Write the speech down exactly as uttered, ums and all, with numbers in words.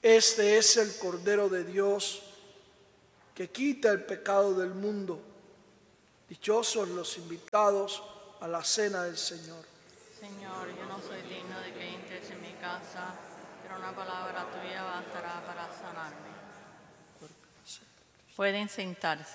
Este es el Cordero de Dios que quita el pecado del mundo. Dichosos los invitados a la cena del Señor. Señor, yo no soy digno de que entres en mi casa, pero una palabra tuya bastará para sanarme. Pueden sentarse.